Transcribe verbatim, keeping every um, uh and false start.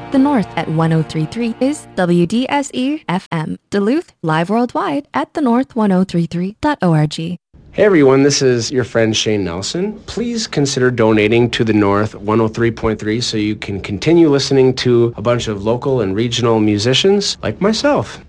The North at one oh three point three is W D S E F M. Duluth, live worldwide at the north ten thirty-three dot org. Hey everyone, this is your friend Shane Nelson. Please consider donating to the North one oh three point three so you can continue listening to a bunch of local and regional musicians like myself.